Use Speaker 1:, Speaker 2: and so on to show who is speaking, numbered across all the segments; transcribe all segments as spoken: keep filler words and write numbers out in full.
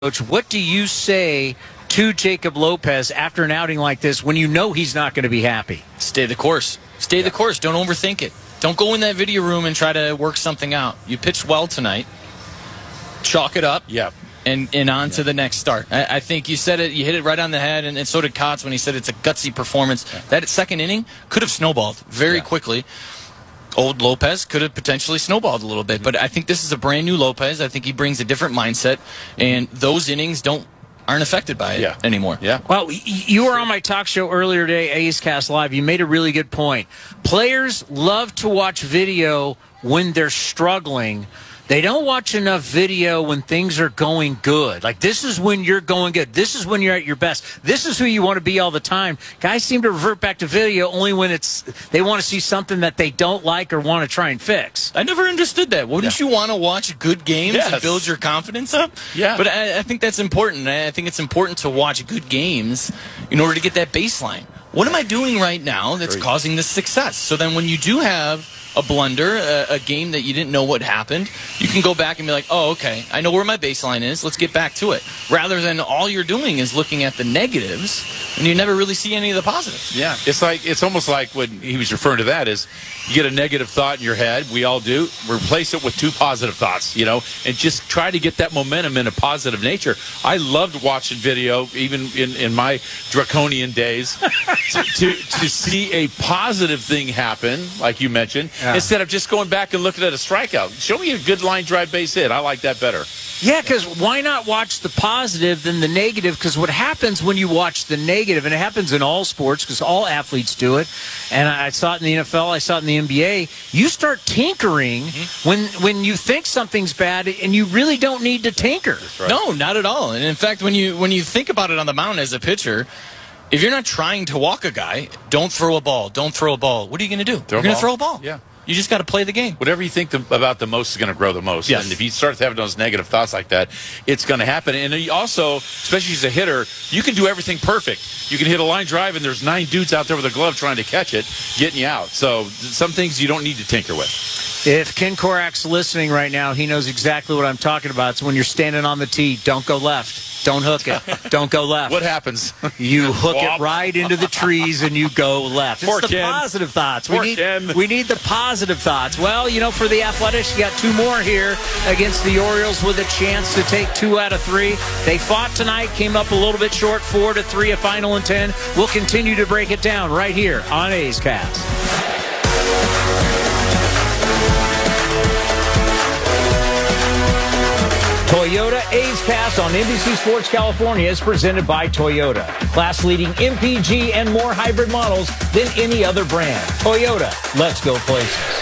Speaker 1: Coach, what do you say to Jacob Lopez after an outing like this when you know he's not going to be happy?
Speaker 2: Stay the course. Stay yeah. the course. Don't overthink it. Don't go in that video room and try to work something out. You pitched well tonight. Chalk it up.
Speaker 3: Yep.
Speaker 2: And, and on yeah. to the next start. I, I think you said it. You hit it right on the head, and, and so did Kotz when he said it's a gutsy performance. Yeah. That second inning could have snowballed very yeah. quickly. Old Lopez could have potentially snowballed a little bit, but I think this is a brand new Lopez. I think he brings a different mindset, and those innings don't aren't affected by it
Speaker 3: yeah.
Speaker 2: anymore.
Speaker 3: Yeah.
Speaker 1: Well, you were on my talk show earlier today, A's Cast Live. You made a really good point. Players love to watch video when they're struggling. They don't watch enough video when things are going good. Like, this is when you're going good. This is when you're at your best. This is who you want to be all the time. Guys seem to revert back to video only when it's they want to see something that they don't like or want to try and fix.
Speaker 2: I never understood that. Wouldn't yeah. you want to watch good games
Speaker 3: yes.
Speaker 2: and build your confidence up?
Speaker 3: Yeah.
Speaker 2: But I, I think that's important. I think it's important to watch good games in order to get that baseline. What am I doing right now that's Great. causing this success? So then when you do have a blunder, a, a game that you didn't know what happened, you can go back and be like, oh, okay, I know where my baseline is. Let's get back to it. Rather than all you're doing is looking at the negatives, and you never really see any of the positives.
Speaker 3: Yeah, it's like it's almost like when he was referring to that is you get a negative thought in your head. We all do. Replace it with two positive thoughts, you know, and just try to get that momentum in a positive nature. I loved watching video, even in, in my draconian days, to, to, to see a positive thing happen, like you mentioned, yeah. instead of just going back and looking at a strikeout. Show me a good line drive base hit. I like that better.
Speaker 1: Yeah, because why not watch the positive than the negative? Because what happens when you watch the negative, and it happens in all sports because all athletes do it, and I saw it in the N F L, I saw it in the N B A, you start tinkering mm-hmm. when when you think something's bad, and you really don't need to tinker.
Speaker 2: Right. No, not at all. And in fact, when you when you think about it on the mound as a pitcher, if you're not trying to walk a guy, don't throw a ball. Don't throw a ball. What are you going to do?
Speaker 3: Throw
Speaker 2: you're going to throw a ball.
Speaker 3: Yeah.
Speaker 2: You just got to play the game.
Speaker 3: Whatever you think the, about the most is going to grow the most.
Speaker 2: Yes.
Speaker 3: And if you start having those negative thoughts like that, it's going to happen. And you also, especially as a hitter, you can do everything perfect. You can hit a line drive, and there's nine dudes out there with a glove trying to catch it, getting you out. So some things you don't need to tinker with.
Speaker 1: If Ken Korak's listening right now, he knows exactly what I'm talking about. It's when you're standing on the tee, don't go left. Don't hook it. Don't go left.
Speaker 3: What happens?
Speaker 1: You hook Wop. it right into the trees and you go left.
Speaker 3: Poor
Speaker 1: It's the
Speaker 3: Ken.
Speaker 1: positive thoughts.
Speaker 3: Poor
Speaker 1: we need
Speaker 3: Ken.
Speaker 1: we need the positive thoughts. Well, you know, for the Athletics, you got two more here against the Orioles with a chance to take two out of three. They fought tonight, came up a little bit short, four to three, a final and ten. We'll continue to break it down right here on A's Cast. Toyota A's Cast on N B C Sports California is presented by Toyota. Class-leading M P G and more hybrid models than any other brand. Toyota, let's go places.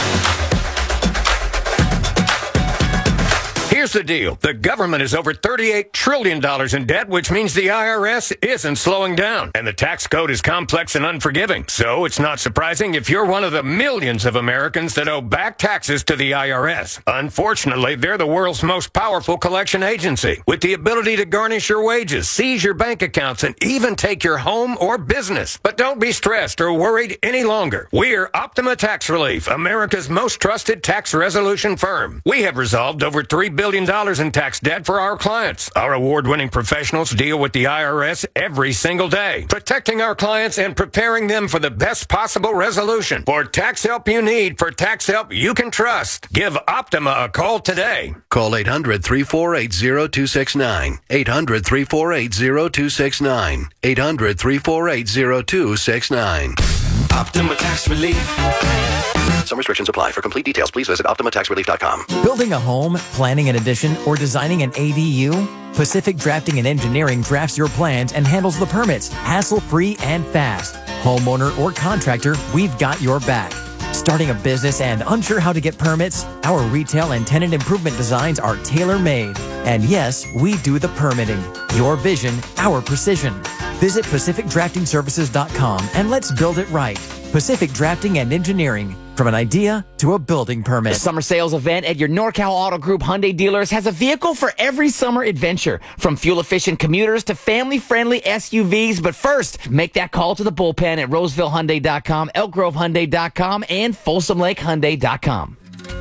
Speaker 4: Here's the deal. The government is over thirty-eight trillion dollars in debt, which means the I R S isn't slowing down. And the tax code is complex and unforgiving. So it's not surprising if you're one of the millions of Americans that owe back taxes to the I R S. Unfortunately, they're the world's most powerful collection agency, with the ability to garnish your wages, seize your bank accounts, and even take your home or business. But don't be stressed or worried any longer. We're Optima Tax Relief, America's most trusted tax resolution firm. We have resolved over three billion dollars in tax debt for our clients. Our award-winning professionals deal with the I R S every single day, protecting our clients and preparing them for the best possible resolution. For tax help you need, for tax help you can trust, give Optima a call today.
Speaker 5: Call eight hundred, three four eight, zero two six nine. eight hundred, three four eight, zero two six nine. eight hundred, three four eight, zero two six nine.
Speaker 6: Optima Tax Relief.
Speaker 5: Some restrictions apply. For complete details, please visit optima tax relief dot com.
Speaker 7: Building a home, planning an addition, or designing an A D U? Pacific Drafting and Engineering drafts your plans and handles the permits, hassle-free and fast. Homeowner or contractor, we've got your back. Starting a business and unsure how to get permits? Our retail and tenant improvement designs are tailor-made. And yes, we do the permitting. Your vision, our precision. Visit pacific drafting services dot com and let's build it right. Pacific Drafting and Engineering. From an idea to a building permit.
Speaker 8: The summer sales event at your NorCal Auto Group Hyundai dealers has a vehicle for every summer adventure. From fuel-efficient commuters to family-friendly S U Vs. But first, make that call to the bullpen at roseville hyundai dot com, elk grove hyundai dot com, and folsom lake hyundai dot com.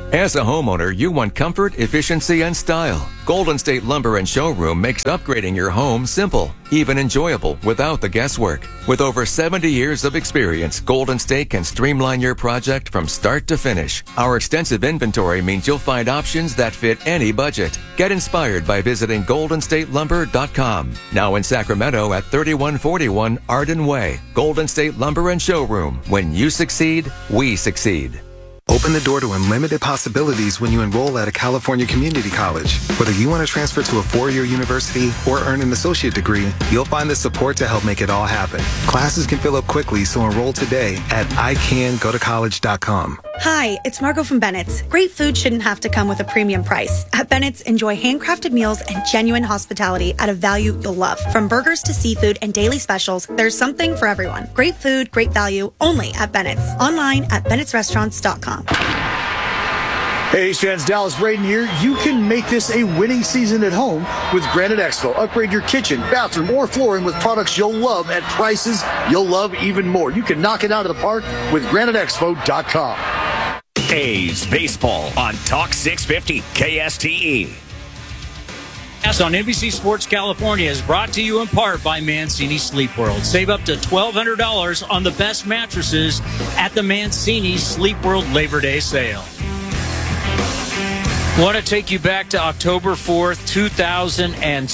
Speaker 9: As a homeowner, you want comfort, efficiency, and style. Golden State Lumber and Showroom makes upgrading your home simple, even enjoyable, without the guesswork. With over seventy years of experience, Golden State can streamline your project from start to finish. Our extensive inventory means you'll find options that fit any budget. Get inspired by visiting golden state lumber dot com. Now in Sacramento at thirty-one forty-one Arden Way. Golden State Lumber and Showroom. When you succeed, we succeed.
Speaker 10: Open the door to unlimited possibilities when you enroll at a California community college. Whether you want to transfer to a four-year university or earn an associate degree, you'll find the support to help make it all happen. Classes can fill up quickly, so enroll today at I can go to college dot com.
Speaker 11: Hi, it's Margot from Bennett's. Great food shouldn't have to come with a premium price. At Bennett's, enjoy handcrafted meals and genuine hospitality at a value you'll love. From burgers to seafood and daily specials, there's something for everyone. Great food, great value, only at Bennett's. Online at bennetts restaurants dot com.
Speaker 12: Hey, A's fans, Dallas Braden here. You can make this a winning season at home with Granite Expo. Upgrade your kitchen, bathroom, or flooring with products you'll love at prices you'll love even more. You can knock it out of the park with granite expo dot com.
Speaker 13: A's Baseball on Talk six fifty K S T E.
Speaker 1: On N B C Sports California is brought to you in part by Mancini Sleep World. Save up to twelve hundred dollars on the best mattresses at the Mancini Sleep World Labor Day sale. Want to take you back to October fourth, two thousand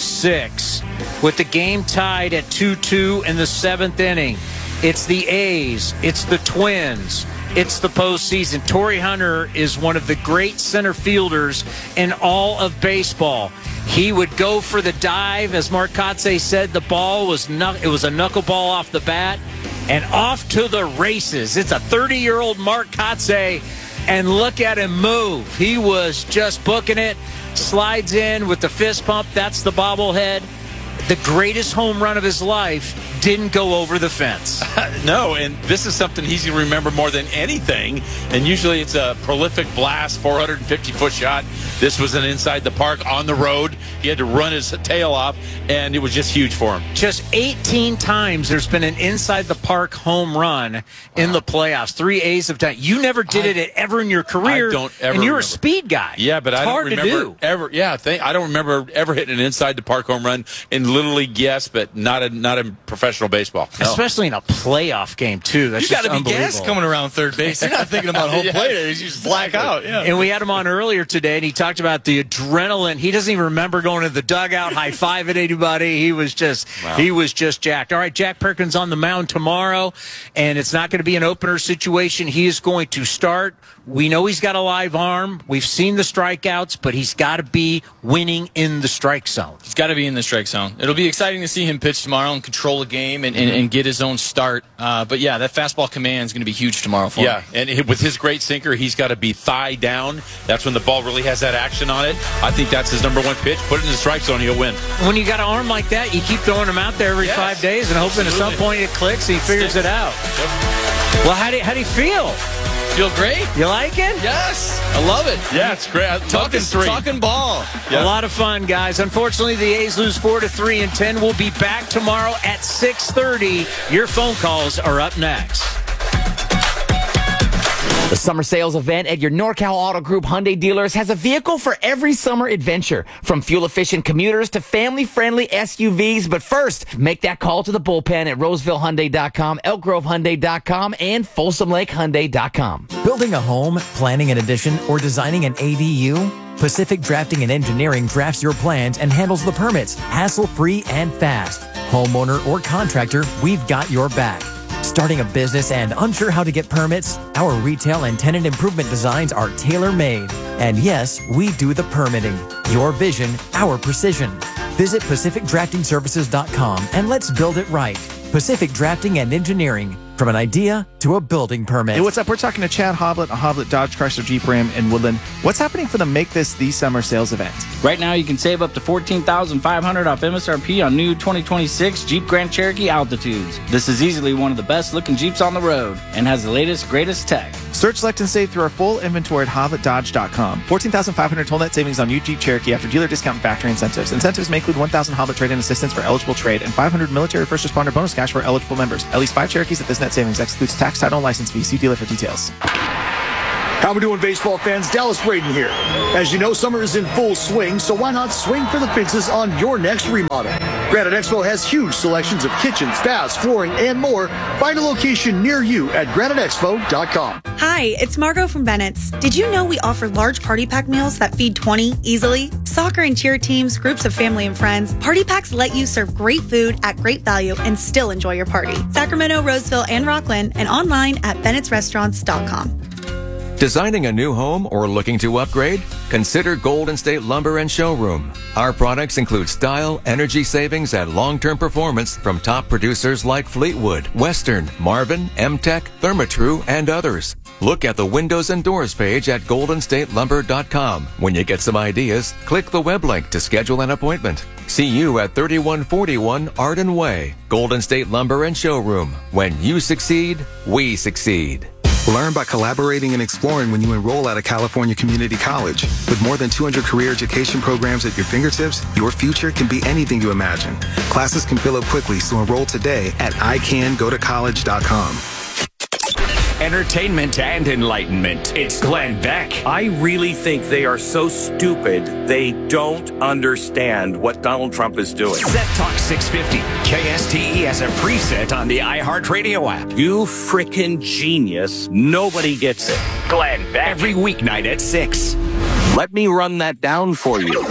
Speaker 1: six, with the game tied at two two in the seventh inning. It's the A's, it's the Twins, it's the postseason. Torrey Hunter is one of the great center fielders in all of baseball. He would go for the dive. As Mark Kotsay said, the ball was knuck- it was a knuckleball off the bat, and off to the races. It's a thirty-year-old Mark Kotsay, and look at him move. He was just booking it, slides in with the fist pump. That's the bobblehead. The greatest home run of his life didn't go over the fence.
Speaker 3: No, and this is something he's going to remember more than anything. And usually it's a prolific blast, four hundred fifty foot shot. This was an inside the park on the road. He had to run his tail off, and it was just huge for him.
Speaker 1: Just eighteen times there's been an inside the park home run in the playoffs. Three A's have done. You never did I, it ever in your career.
Speaker 3: I don't ever.
Speaker 1: And you're
Speaker 3: remember.
Speaker 1: a speed guy.
Speaker 3: Yeah, but
Speaker 1: it's
Speaker 3: I don't
Speaker 1: hard
Speaker 3: remember
Speaker 1: to do.
Speaker 3: ever. Yeah, think, I don't remember ever hitting an inside the park home run in Little League. Yes, but not a not in professional baseball. No.
Speaker 1: Especially in a playoff game too. That's
Speaker 2: you
Speaker 1: got to
Speaker 2: be gassed coming around third base. You're not thinking about home
Speaker 3: yeah.
Speaker 2: plate. You just black out. Yeah.
Speaker 1: And we had him on earlier today, and he talked about the adrenaline. He doesn't even remember going to the dugout, high fiving anybody. He was just wow. he was just jacked. All right, Jack Perkins on the mound tomorrow, and it's not going to be an opener situation. He is going to start. We know he's got a live arm. We've seen the strikeouts, but he's got to be winning in the strike zone.
Speaker 2: He's got to be in the strike zone. It'll be exciting to see him pitch tomorrow and control a game and, and, and get his own start. Uh, but, yeah, that fastball command is going to be huge tomorrow for
Speaker 3: yeah,
Speaker 2: him.
Speaker 3: Yeah, and with his great sinker, he's got to be thigh down. That's when the ball really has that action on it. I think that's his number one pitch. Put it in the strike zone, he'll win.
Speaker 1: When you got an arm like that, you keep throwing him out there every yes, five days and hoping absolutely. At some point it clicks and he figures it out. Yep. Well, how do, how do you feel?
Speaker 2: Feel great.
Speaker 1: You like it?
Speaker 2: Yes. I love it.
Speaker 3: Yeah, it's great.
Speaker 2: Talking
Speaker 3: three.
Speaker 2: Talking ball.
Speaker 1: Yeah. A lot of fun, guys. Unfortunately, the A's lose four to three and ten. We'll be back tomorrow at six thirty. Your phone calls are up next.
Speaker 8: The summer sales event at your NorCal Auto Group Hyundai dealers has a vehicle for every summer adventure, from fuel-efficient commuters to family-friendly S U Vs. But first, make that call to the bullpen at roseville hyundai dot com, elk grove hyundai dot com, and folsom lake hyundai dot com.
Speaker 7: Building a home, planning an addition, or designing an A D U? Pacific Drafting and Engineering drafts your plans and handles the permits, hassle-free and fast. Homeowner or contractor, we've got your back. Starting a business and unsure how to get permits? Our retail and tenant improvement designs are tailor-made. And yes, we do the permitting. Your vision, our precision. Visit pacific drafting services dot com and let's build it right. Pacific Drafting and Engineering. From an idea to a building permit.
Speaker 14: Hey, what's up? We're talking to Chad Hoblet, a Hoblet Dodge Chrysler Jeep Ram in Woodland. What's happening for the Make This the Summer sales event?
Speaker 15: Right now, you can save up to fourteen thousand five hundred dollars off M S R P on new twenty twenty-six Jeep Grand Cherokee Altitudes. This is easily one of the best looking Jeeps on the road and has the latest, greatest tech.
Speaker 14: Search, select, and save through our full inventory at hoblet dodge dot com. fourteen thousand five hundred dollars total net savings on new Jeep Cherokee after dealer discount and factory incentives. Incentives may include one thousand Hoblet trade-in assistance for eligible trade and five hundred military first responder bonus cash for eligible members. At least five Cherokees at this net savings excludes tax, title, and license fees. See dealer for details.
Speaker 12: How we doing, baseball fans? Dallas Braden here. As you know, summer is in full swing, so why not swing for the fences on your next remodel? Granite Expo has huge selections of kitchens, baths, flooring, and more. Find a location near you at granite expo dot com.
Speaker 11: Hi, it's Margot from Bennett's. Did you know we offer large party pack meals that feed twenty easily? Soccer and cheer teams, groups of family and friends. Party packs let you serve great food at great value and still enjoy your party. Sacramento, Roseville, and Rockland, and online at bennetts restaurants dot com.
Speaker 9: Designing a new home or looking to upgrade? Consider Golden State Lumber and Showroom. Our products include style, energy savings, and long-term performance from top producers like Fleetwood, Western, Marvin, M-Tech, Therma-Tru, and others. Look at the windows and doors page at golden state lumber dot com. When you get some ideas, click the web link to schedule an appointment. See you at thirty-one forty-one Arden Way, Golden State Lumber and Showroom. When you succeed, we succeed.
Speaker 10: Learn by collaborating and exploring when you enroll at a California community college. With more than two hundred career education programs at your fingertips, your future can be anything you imagine. Classes can fill up quickly, so enroll today at i can go to college dot com.
Speaker 13: Entertainment and enlightenment. It's Glenn Beck.
Speaker 16: I really think they are so stupid they don't understand what Donald Trump is doing.
Speaker 13: Set Talk six fifty. K S T E has a preset on the iHeartRadio app.
Speaker 16: You frickin' genius. Nobody gets it.
Speaker 13: Glenn Beck. Every weeknight at six.
Speaker 16: Let me run that down for you.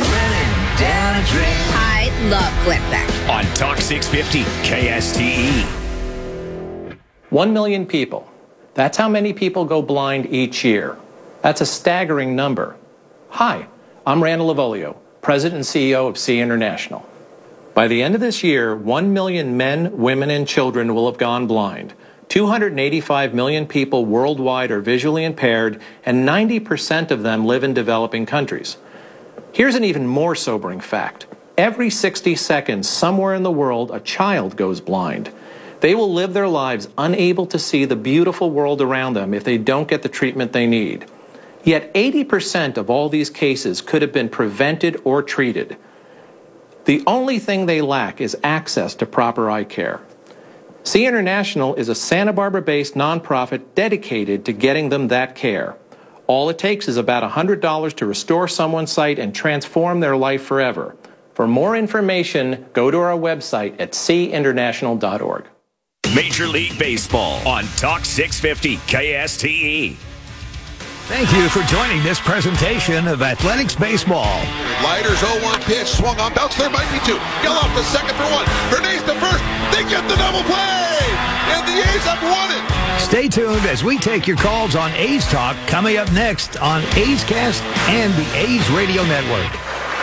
Speaker 17: I love Glenn Beck.
Speaker 13: On Talk six fifty. K S T E.
Speaker 18: One million people. That's how many people go blind each year. That's a staggering number. Hi, I'm Randall Lavolio, President and C E O of See International. By the end of this year, one million men, women, and children will have gone blind. two hundred eighty-five million people worldwide are visually impaired, and ninety percent of them live in developing countries. Here's an even more sobering fact. Every sixty seconds, somewhere in the world, a child goes blind. They will live their lives unable to see the beautiful world around them if they don't get the treatment they need. Yet eighty percent of all these cases could have been prevented or treated. The only thing they lack is access to proper eye care. See International is a Santa Barbara-based nonprofit dedicated to getting them that care. All it takes is about one hundred dollars to restore someone's sight and transform their life forever. For more information, go to our website at see international dot org.
Speaker 13: Major League Baseball on Talk six fifty K S T E.
Speaker 19: Thank you for joining this presentation of Athletics Baseball.
Speaker 20: Lighters oh one pitch, swung on, bounce, there might be two. Geloff to second for one. Bernays to first. They get the double play. And the A's have won it.
Speaker 19: Stay tuned as we take your calls on A's Talk coming up next on A's Cast and the A's Radio Network.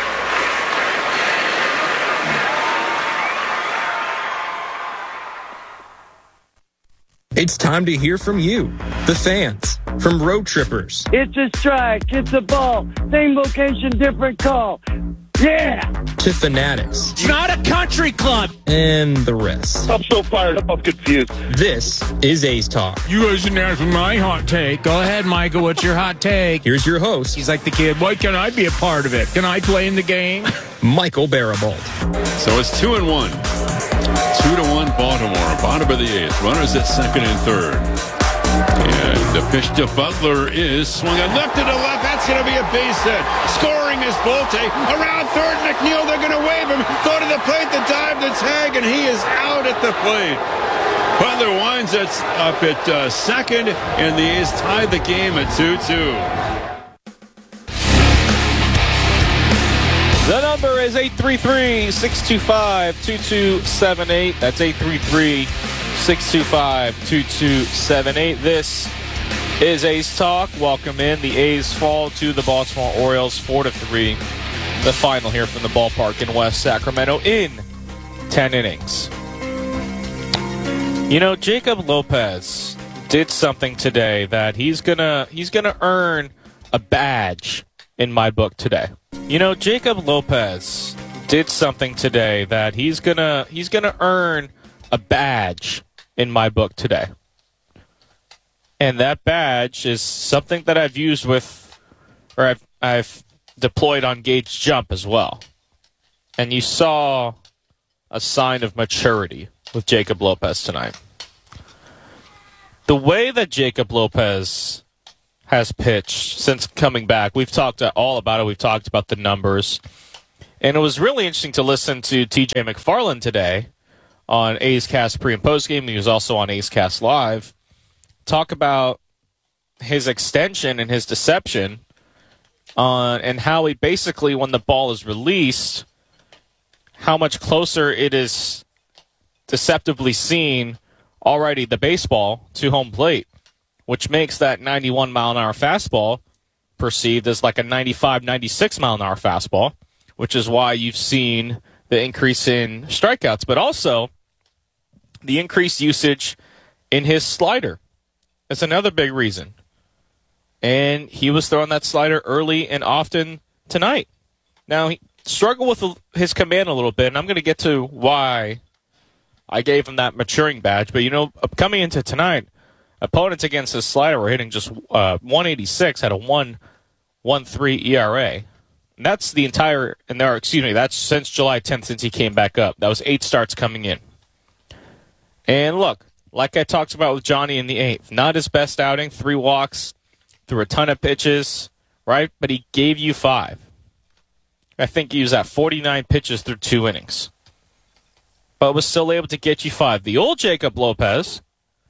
Speaker 21: It's time to hear from you, the fans, from road trippers.
Speaker 22: It's a strike, it's a ball, same location, different call. Yeah!
Speaker 21: To fanatics.
Speaker 1: It's not a country club!
Speaker 21: And the rest.
Speaker 22: I'm so fired up, I'm confused.
Speaker 21: This is A's Talk.
Speaker 1: You guys didn't ask me my hot take. Go ahead, Michael, what's your hot take?
Speaker 21: Here's your host.
Speaker 1: He's like the kid, why can't I be a part of it? Can I play in the game?
Speaker 21: Michael Barabald.
Speaker 23: So it's two and one. Two to one Baltimore. Bottom of the eighth. Runners at second and third. And the pitch to Butler is swung on left to the left. That's going to be a base hit. Scoring is Bolte. Around third, McNeil. They're going to wave him. Go to the plate, the dive, the tag, and he is out at the plate. Butler winds it up at uh, second, and the A's tied the game at two two.
Speaker 24: The number is eight three three, six two five, two two seven eight. That's eight three three, six two five, two two seven eight. This is A's Talk. Welcome in. The A's fall to the Baltimore Orioles four to three. The final here from the ballpark in West Sacramento in ten innings. You know, Jacob Lopez did something today that he's gonna he's gonna earn a badge in my book today. You know, Jacob Lopez did something today that he's gonna he's gonna earn a badge in my book today. And that badge is something that I've used with, or I've I've deployed on Gage Jump as well. And you saw a sign of maturity with Jacob Lopez tonight. The way that Jacob Lopez has pitched since coming back. We've talked all about it. We've talked about the numbers. And it was really interesting to listen to T J McFarland today on A's Cast pre and post game. He was also on A's Cast Live. Talk about his extension and his deception on and how he basically, when the ball is released, how much closer it is deceptively seen already the baseball to home plate, which makes that ninety-one mile an hour fastball perceived as like a ninety-five, ninety-six mile an hour fastball, which is why you've seen the increase in strikeouts, but also the increased usage in his slider. That's another big reason. And he was throwing that slider early and often tonight. Now, he struggled with his command a little bit, and I'm going to get to why I gave him that maturing badge. But, you know, coming into tonight, opponents against his slider were hitting just uh, one eighty-six, had a one point one three E R A. And that's the entire, and there, excuse me, that's since July tenth, since he came back up. That was eight starts coming in. And look, like I talked about with Johnny in the eighth, not his best outing, three walks, threw a ton of pitches, right? But he gave you five. I think he was at forty-nine pitches through two innings. But was still able to get you five. The old Jacob Lopez,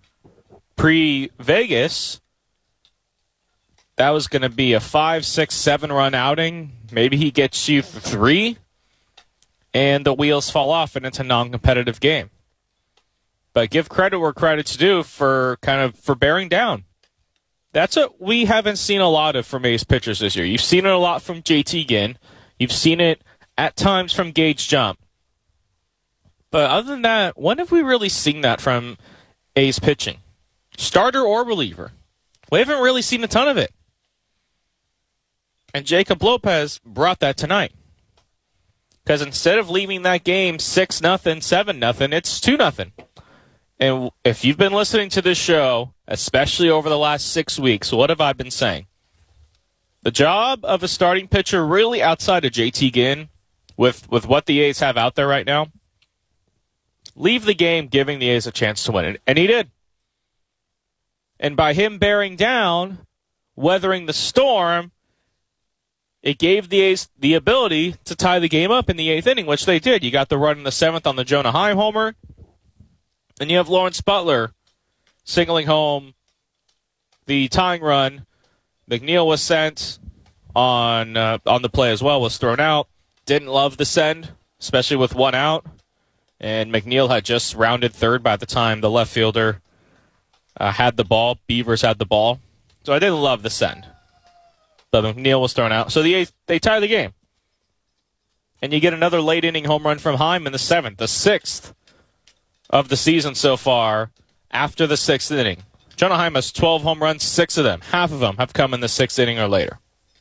Speaker 24: pre-Vegas, that was going to be a five, six, seven run outing. Maybe he gets you three, and the wheels fall off, and it's a non-competitive game. But give credit where credit's due for kind of for bearing down. That's what we haven't seen a lot of from A's pitchers this year. You've seen it a lot from J T Ginn. You've seen it at times from Gage Jump. But other than that, when have we really seen that from A's pitching? Starter or reliever? We haven't really seen a ton of it. And Jacob Lopez brought that tonight. Because instead of leaving that game six nothing, seven nothing, it's two nothing. And if you've been listening to this show, especially over the last six weeks, what have I been saying? The job of a starting pitcher, really outside of J T Ginn, with, with what the A's have out there right now, leave the game giving the A's a chance to win it. And he did. And by him bearing down, weathering the storm, it gave the A's the ability to tie the game up in the eighth inning, which they did. You got the run in the seventh on the Jonah Heim homer. And you have Lawrence Butler singling home the tying run. McNeil was sent on uh, on the play as well, was thrown out. Didn't love the send, especially with one out. And McNeil had just rounded third by the time the left fielder uh, had the ball. Beavers had the ball. So I didn't love the send. But McNeil was thrown out. So the A's, they tie the game. And you get another late inning home run from Heim in the seventh, the sixth of the season so far after the sixth inning. Jonah Heim has twelve home runs, six of them, half of them have come in the sixth inning or later.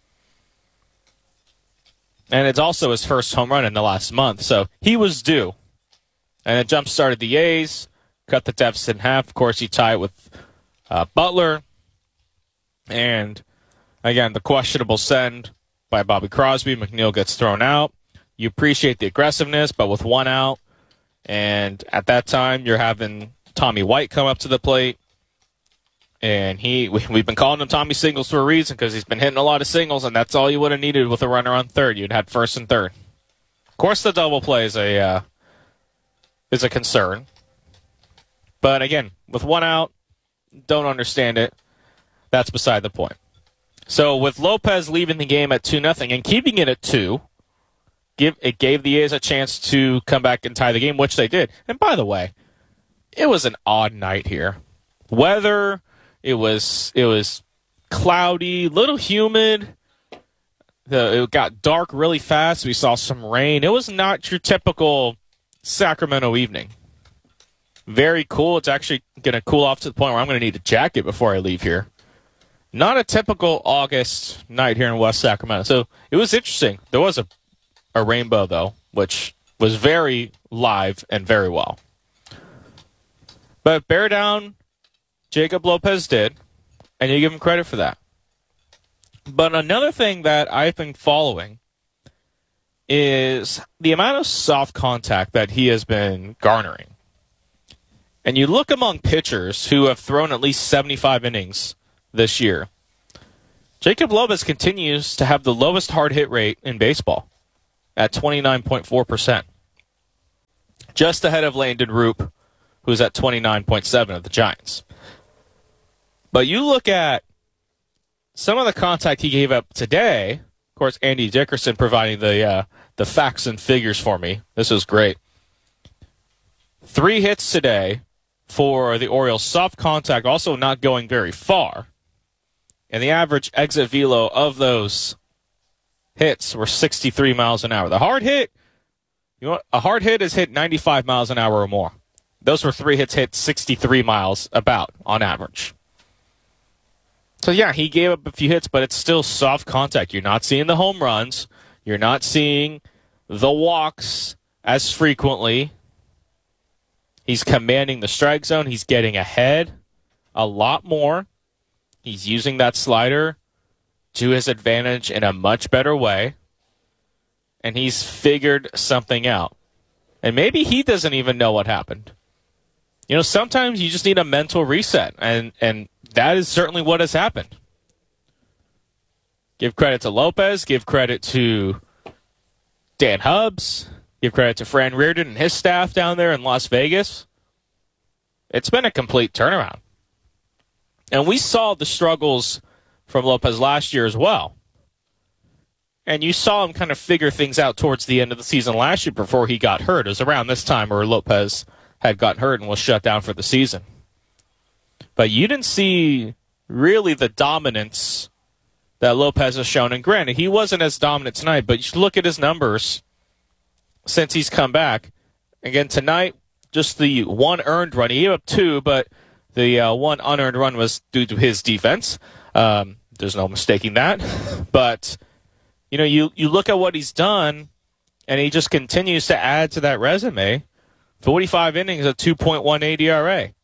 Speaker 24: And it's also his first home run in the last month, so he was due. And it jump-started the A's, cut the deficit in half. Of course, he tied with uh, Butler. And, again, the questionable send by Bobby Crosby. McNeil gets thrown out. You appreciate the aggressiveness, but with one out, and at that time, you're having Tommy White come up to the plate. And he, we've been calling him Tommy Singles for a reason because he's been hitting a lot of singles, and that's all you would have needed with a runner on third. You'd had first and third. Of course, the double play is a uh, is a concern. But again, with one out, don't understand it. That's beside the point. So with Lopez leaving the game at two nothing and keeping it at two, give it gave the A's a chance to come back and tie the game, which they did. And by the way, it was an odd night here. Weather, it was it was cloudy, little humid. The, it got dark really fast. We saw some rain. It was not your typical Sacramento evening. Very cool. It's actually going to cool off to the point where I'm going to need a jacket before I leave here. Not a typical August night here in West Sacramento. So it was interesting. There was a, a rainbow, though, which was very live and very well. But bear down, Jacob Lopez did, and you give him credit for that. But another thing that I've been following is the amount of soft contact that he has been garnering. And you look among pitchers who have thrown at least seventy-five innings this year. Jacob Lopez continues to have the lowest hard hit rate in baseball at twenty-nine point four percent. Just ahead of Landon Roop, who's at twenty-nine point seven of the Giants. But you look at some of the contact he gave up today. Of course, Andy Dickerson providing the uh, the facts and figures for me. This is great. Three hits today for the Orioles. Soft contact, also not going very far. And the average exit velo of those hits were sixty-three miles an hour. The hard hit, you know, a hard hit is hit ninety-five miles an hour or more. Those were three hits hit sixty-three miles about on average. So yeah, he gave up a few hits, but it's still soft contact. You're not seeing the home runs. You're not seeing the walks as frequently. He's commanding the strike zone. He's getting ahead a lot more. He's using that slider to his advantage in a much better way. And he's figured something out. And maybe he doesn't even know what happened. You know, sometimes you just need a mental reset. And, and that is certainly what has happened. Give credit to Lopez. Give credit to Dan Hubbs. Give credit to Fran Riordan and his staff down there in Las Vegas. It's been a complete turnaround. And we saw the struggles from Lopez last year as well. And you saw him kind of figure things out towards the end of the season last year before he got hurt. It was around this time where Lopez had gotten hurt and was shut down for the season. But you didn't see really the dominance that Lopez has shown. And granted, he wasn't as dominant tonight, but you look at his numbers since he's come back. Again, tonight, just the one earned run. He gave up two, but the uh, one unearned run was due to his defense. Um, there's no mistaking that. But, you know, you, you look at what he's done, and he just continues to add to that resume. forty-five innings, a two point one eight E R A.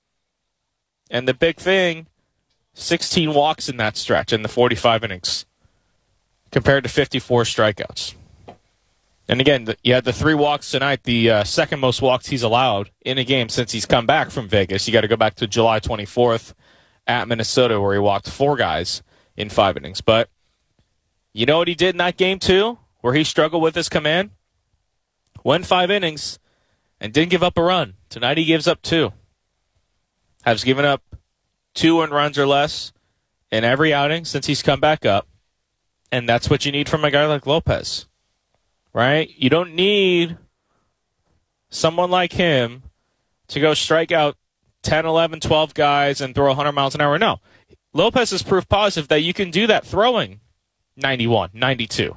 Speaker 24: And the big thing, sixteen walks in that stretch in the forty-five innings compared to fifty-four strikeouts. And again, the, you had the three walks tonight, the uh, second most walks he's allowed in a game since he's come back from Vegas. You got to go back to July twenty-fourth at Minnesota where he walked four guys in five innings. But you know what he did in that game too, where he struggled with his command? Went five innings and didn't give up a run. Tonight he gives up two. Has given up two earned runs or less in every outing since he's come back up. And that's what you need from a guy like Lopez. Right? You don't need someone like him to go strike out ten, eleven, twelve guys and throw one hundred miles an hour. No. Lopez is proof positive that you can do that throwing ninety-one, ninety-two.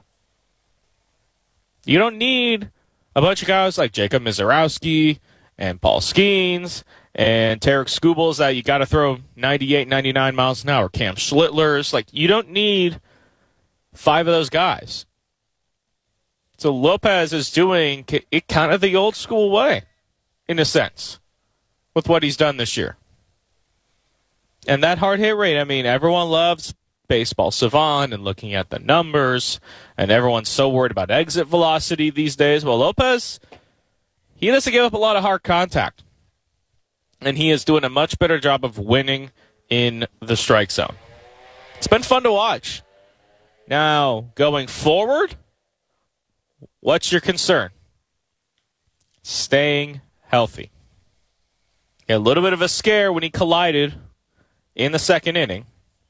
Speaker 24: You don't need a bunch of guys like Jacob Mizorowski and Paul Skeens and Tarek Skubals that you got to throw ninety-eight, ninety-nine miles an hour. Cam Schlittler's. Like, you don't need five of those guys. So Lopez is doing it kind of the old school way, in a sense, with what he's done this year. And that hard hit rate, I mean, everyone loves baseball savant and looking at the numbers, and everyone's so worried about exit velocity these days. Well, Lopez, he doesn't give up a lot of hard contact. And he is doing a much better job of winning in the strike zone. It's been fun to watch. Now, going forward, what's your concern? Staying healthy. A little bit of a scare when he collided in the second inning.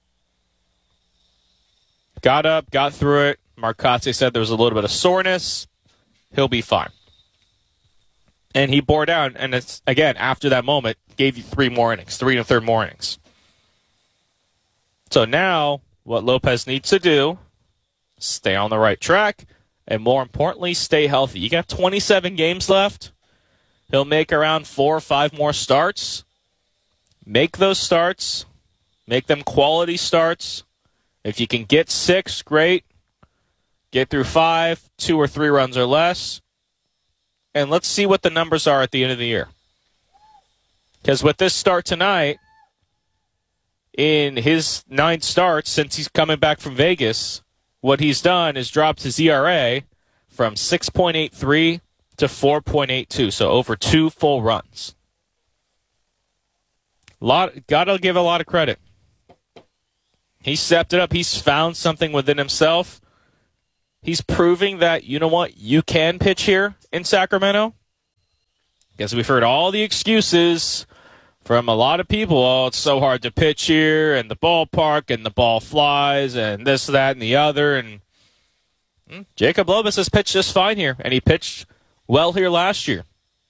Speaker 24: Got up, got through it. Marcotte said there was a little bit of soreness. He'll be fine. And he bore down, and it's, again, after that moment, gave you three more innings, three and a third more innings. So now, what Lopez needs to do, stay on the right track, and more importantly, stay healthy. You got twenty-seven games left. He'll make around four or five more starts. Make those starts. Make them quality starts. If you can get six, great. Get through five, two or three runs or less. And let's see what the numbers are at the end of the year. Because with this start tonight, in his nine starts since he's coming back from Vegas, what he's done is dropped his E R A from six point eight three to four point eight two, so over two full runs. Lot, gotta give a lot of credit. He stepped it up. He's found something within himself. He's proving that, you know what, you can pitch here in Sacramento. Because we've heard all the excuses from a lot of people. Oh, it's so hard to pitch here, and the ballpark, and the ball flies, and this, that, and the other. And hmm, Jacob Lopez has pitched just fine here, and he pitched well here last year.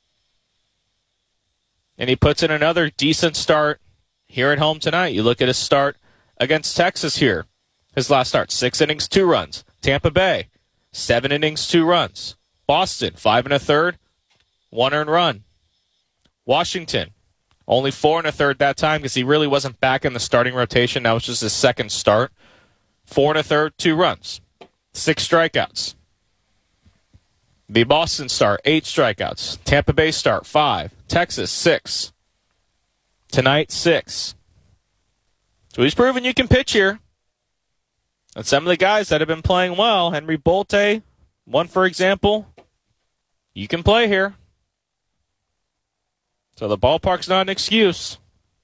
Speaker 24: And he puts in another decent start here at home tonight. You look at his start against Texas here. His last start, six innings, two runs. Tampa Bay, seven innings, two runs. Boston, five and a third, one earned run. Washington, only four and a third that time because he really wasn't back in the starting rotation. That was just his second start. Four and a third, two runs. Six strikeouts. The Boston start, eight strikeouts. Tampa Bay start, five. Texas, six. Tonight, six. So he's proven you can pitch here. And some of the guys that have been playing well, Henry Bolte, one for example, you can play here. So the ballpark's not an excuse.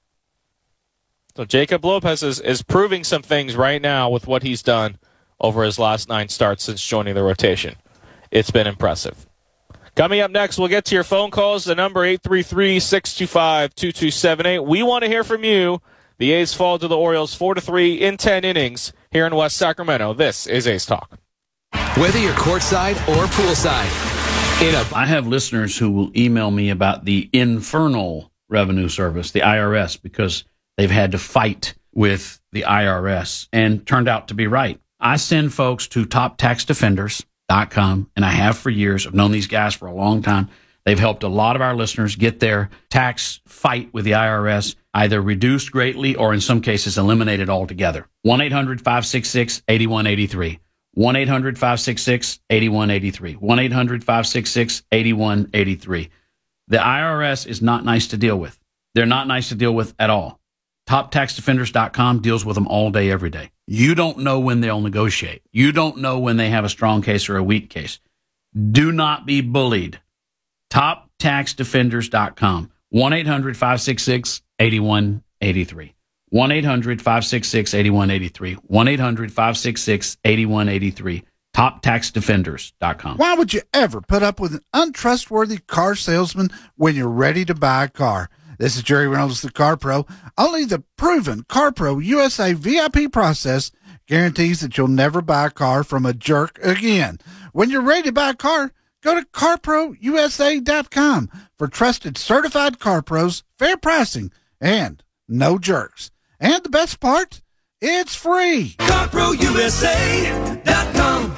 Speaker 24: So Jacob Lopez is, is proving some things right now with what he's done over his last nine starts since joining the rotation. It's been impressive. Coming up next, we'll get to your phone calls. The number eight three three, six two five, two two seven eight. We want to hear from you. The A's fall to the Orioles four to three in ten innings here in West Sacramento. This is A's Talk.
Speaker 4: Whether you're courtside or poolside, in a
Speaker 5: I have listeners who will email me about the Infernal Revenue Service, the I R S, because they've had to fight with the I R S and turned out to be right. I send folks to top tax defenders dot com, and I have for years. I've known these guys for a long time. They've helped a lot of our listeners get their tax fight with the I R S either reduced greatly or in some cases eliminated altogether. one eight hundred, five six six, eight one eight three. one eight hundred, five six six, eight one eight three. one eight hundred, five six six, eight one eight three. The I R S is not nice to deal with. They're not nice to deal with at all. top tax defenders dot com deals with them all day, every day. You don't know when they'll negotiate. You don't know when they have a strong case or a weak case. Do not be bullied. top tax defenders dot com. one eight hundred, five six six, eight one eight three. one eight hundred, five six six, eight one eight three. one eight hundred, five six six, eight one eight three. top tax defenders dot com.
Speaker 6: Why would you ever put up with an untrustworthy car salesman when you're ready to buy a car? This is Jerry Reynolds, the Car Pro. Only the proven CarPro U S A V I P process guarantees that you'll never buy a car from a jerk again. When you're ready to buy a car, go to car pro U S A dot com for trusted certified car pros, fair pricing, and no jerks. And the best part, it's free. car pro U S A dot com.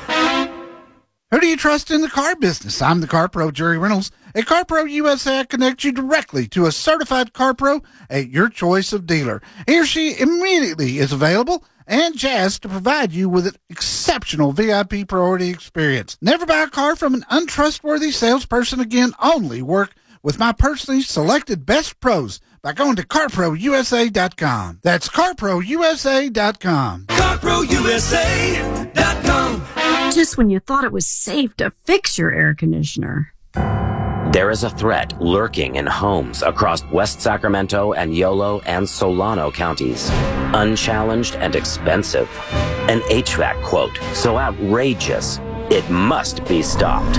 Speaker 6: Who do you trust in the car business? I'm the Car Pro, Jerry Reynolds. At CarPro U S A, I connect you directly to a certified car pro at your choice of dealer. He or she immediately is available and jazzed to provide you with an exceptional V I P priority experience. Never buy a car from an untrustworthy salesperson again. Only work with my personally selected best pros by going to car pro U S A dot com. That's car pro U S A dot com. car pro U S A dot com.
Speaker 17: Just when you thought it was safe to fix your air conditioner.
Speaker 25: There is a threat lurking in homes across West Sacramento and Yolo and Solano counties. Unchallenged and expensive. An H V A C quote so outrageous, it must be stopped.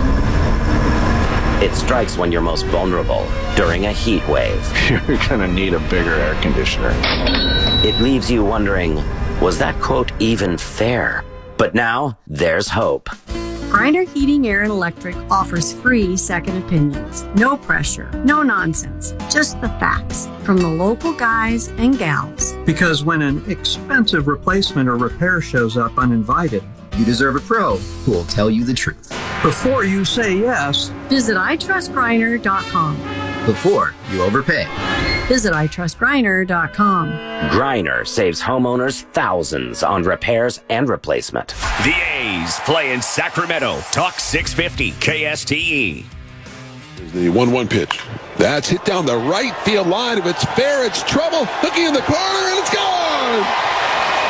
Speaker 25: It strikes when you're most vulnerable, during a heat wave.
Speaker 26: You're gonna need a bigger air conditioner.
Speaker 25: It leaves you wondering, was that quote even fair? But now, there's hope.
Speaker 17: Grinder Heating, Air, and Electric offers free second opinions. No pressure, no nonsense, just the facts from the local guys and gals.
Speaker 27: Because when an expensive replacement or repair shows up uninvited,
Speaker 28: you deserve a pro who will tell you the truth.
Speaker 27: Before you say yes,
Speaker 17: visit i trust griner dot com.
Speaker 28: Before you overpay,
Speaker 17: visit i trust griner dot com.
Speaker 25: Griner saves homeowners thousands on repairs and replacement.
Speaker 13: The A's play in Sacramento. Talk six fifty K S T E.
Speaker 20: Here's the one one pitch. That's hit down the right field line. If it's fair, it's trouble. Hooking in the corner, and it's gone!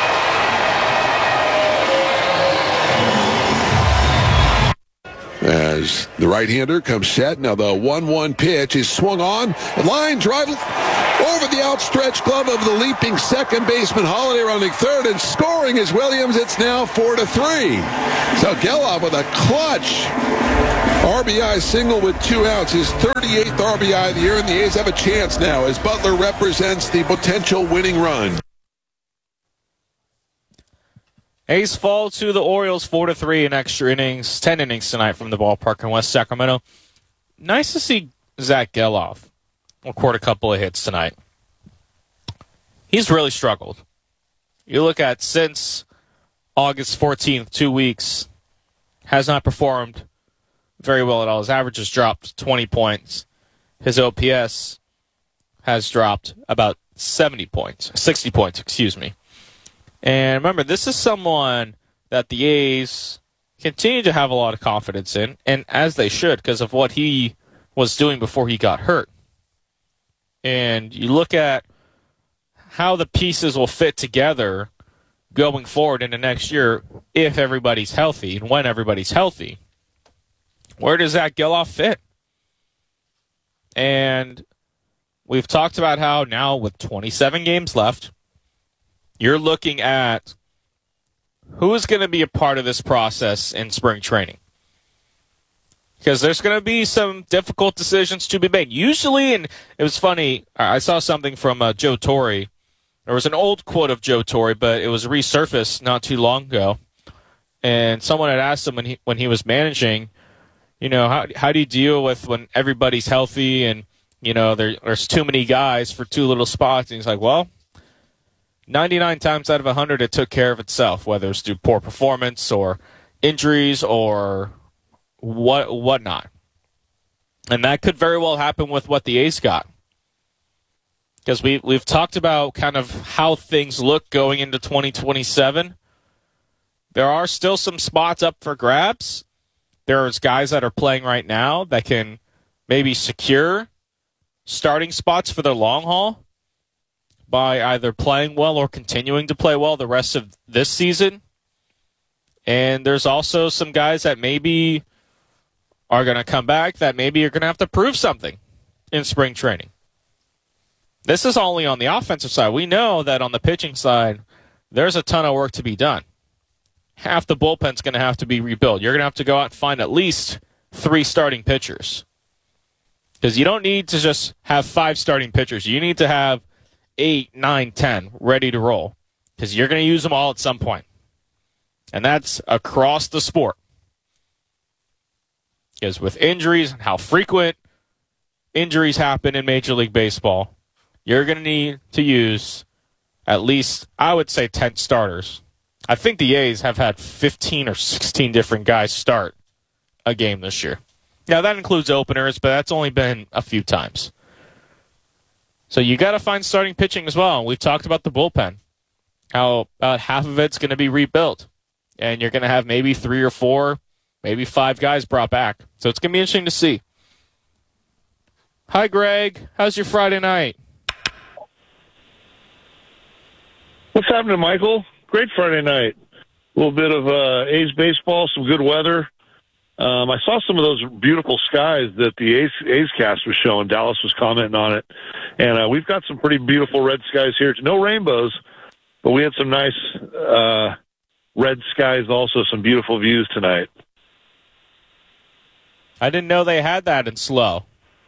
Speaker 20: And as the right-hander comes set. Now the one one pitch is swung on. Line drive over the outstretched glove of the leaping second baseman Holiday, running third, and scoring is Williams. It's now four to three. So Geloff with a clutch R B I single with two outs, his thirty-eighth R B I of the year, and the A's have a chance now as Butler represents the potential winning run.
Speaker 24: A's fall to the Orioles four to three in extra innings, ten innings tonight from the ballpark in West Sacramento. Nice to see Zach Geloff record a couple of hits tonight. He's really struggled. You look at since August fourteenth, two weeks, has not performed very well at all. His average has dropped twenty points. His O P S has dropped about seventy points, sixty points, excuse me. And remember, this is someone that the A's continue to have a lot of confidence in, and as they should, because of what he was doing before he got hurt. And you look at how the pieces will fit together going forward into next year if everybody's healthy and when everybody's healthy. Where does Zach Geloff fit? And we've talked about how now with twenty-seven games left, you're looking at who is going to be a part of this process in spring training. Because there's going to be some difficult decisions to be made. Usually, and it was funny, I saw something from uh, Joe Torre. There was an old quote of Joe Torre, but it was resurfaced not too long ago. And someone had asked him when he, when he was managing, you know, how how do you deal with when everybody's healthy and, you know, there, there's too many guys for too little spots? And he's like, well, ninety-nine times out of one hundred, it took care of itself, whether it's through poor performance or injuries or what whatnot. And that could very well happen with what the A's got. Because we, we've talked about kind of how things look going into twenty twenty-seven. There are still some spots up for grabs. There's guys that are playing right now that can maybe secure starting spots for the long haul by either playing well or continuing to play well the rest of this season. And there's also some guys that maybe are going to come back that maybe you're going to have to prove something in spring training. This is only on the offensive side. We know that on the pitching side, there's a ton of work to be done. Half the bullpen's going to have to be rebuilt. You're going to have to go out and find at least three starting pitchers. Because you don't need to just have five starting pitchers. You need to have eight, nine, ten ready to roll. Because you're going to use them all at some point. And that's across the sport. Because with injuries and how frequent injuries happen in Major League Baseball, you're going to need to use at least, I would say, ten starters. I think the A's have had fifteen or sixteen different guys start a game this year. Now, that includes openers, but that's only been a few times. So you got to find starting pitching as well. We've talked about the bullpen, how about half of it's going to be rebuilt. And you're going to have maybe three or four, maybe five guys brought back. So it's going to be interesting to see. Hi, Greg. How's your Friday night?
Speaker 2: What's happening, Michael? Great Friday night. A little bit of uh, A's baseball, some good weather. Um, I saw some of those beautiful skies that the A's, A's cast was showing. Dallas was commenting on it. And uh, we've got some pretty beautiful red skies here. No rainbows, but we had some nice uh, red skies also, some beautiful views tonight.
Speaker 24: I didn't know they had that in SLO.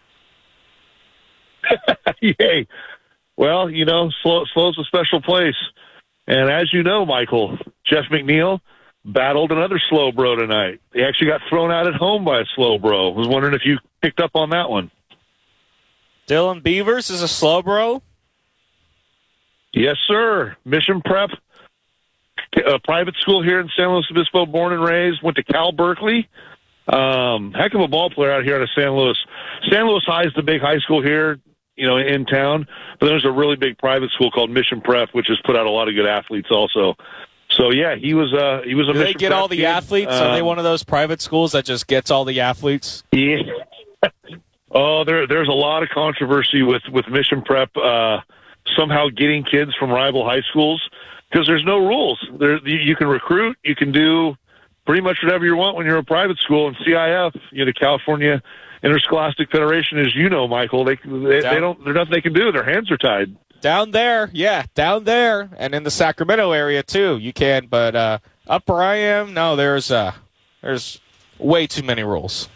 Speaker 2: Yay. Well, you know, SLO, SLO's a special place. And as you know, Michael, Jeff McNeil battled another slow bro tonight. He actually got thrown out at home by a slow bro. Was wondering if you picked up on that one.
Speaker 24: Dylan Beavers is a slow bro?
Speaker 2: Yes, sir. Mission Prep, a private school here in San Luis Obispo, born and raised, went to Cal Berkeley. Um, heck of a ball player out here out of San Luis. San Luis High is the big high school here, you know, in town. But there's a really big private school called Mission Prep, which has put out a lot of good athletes also. So yeah, he was uh he was a.
Speaker 24: Do
Speaker 2: Mission
Speaker 24: they get
Speaker 2: Prep
Speaker 24: all the
Speaker 2: kid.
Speaker 24: athletes?
Speaker 2: Um,
Speaker 24: Are they one of those private schools that just gets all the athletes?
Speaker 2: Yeah. Oh, there there's a lot of controversy with with Mission Prep uh, somehow getting kids from rival high schools because there's no rules. There you, you can recruit, you can do pretty much whatever you want when you're a private school. And C I F, you know, the California Interscholastic Federation, as you know, Michael, they they, they don't there's nothing they can do. Their hands are tied.
Speaker 24: Down there, yeah, down there, and in the Sacramento area too. You can, but uh, up where I am, no, there's uh, there's way too many rules.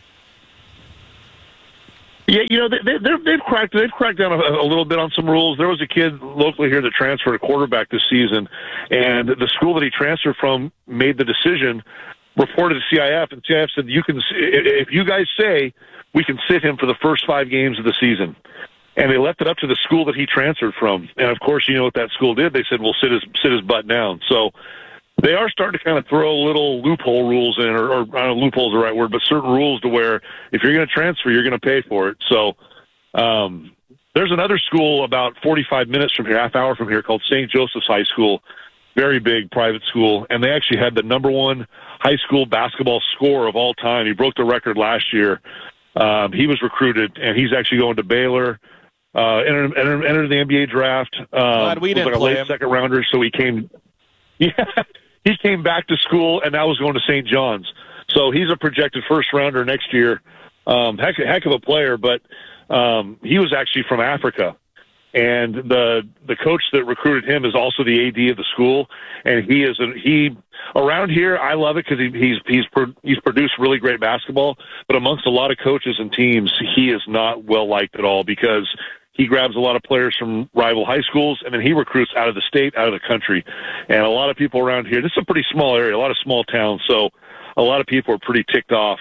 Speaker 2: Yeah, you know, they, they, they've cracked they've cracked down a, a little bit on some rules. There was a kid locally here that transferred a quarterback this season, and the school that he transferred from made the decision, reported to C I F, and C I F said, "You can, if you guys say we can sit him for the first five games of the season." And they left it up to the school that he transferred from. And, of course, you know what that school did? They said, well, sit his, sit his butt down. So they are starting to kind of throw little loophole rules in, or, or I don't know, loophole is the right word, but certain rules to where if you're going to transfer, you're going to pay for it. So um, there's another school about forty-five minutes from here, half hour from here, called Saint Joseph's High School, very big private school. And they actually had the number one high school basketball scorer of all time. He broke the record last year. Um, he was recruited, and he's actually going to Baylor. Uh, entered, entered, entered the N B A draft. Um,
Speaker 24: Glad we didn't
Speaker 2: was like a
Speaker 24: play
Speaker 2: late
Speaker 24: him.
Speaker 2: second rounder, so he came. Yeah, he came back to school, and now was going to Saint John's. So he's a projected first rounder next year. Um, heck, heck of a player, but um, he was actually from Africa, and the the coach that recruited him is also the A D of the school, and he is a, he around here. I love it because he, he's he's pro, he's produced really great basketball, but amongst a lot of coaches and teams, he is not well liked at all because he grabs a lot of players from rival high schools, and then he recruits out of the state, out of the country. And a lot of people around here, this is a pretty small area, a lot of small towns, so a lot of people are pretty ticked off.